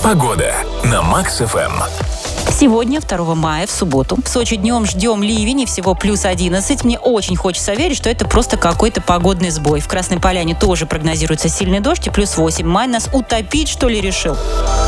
Погода на Макс-ФМ. Сегодня, 2 мая, в субботу, в Сочи днем ждем ливень и всего плюс 11. Мне очень хочется верить, что это просто какой-то погодный сбой. В Красной Поляне тоже прогнозируется сильный дождь и плюс 8. Май нас утопить, что ли, решил?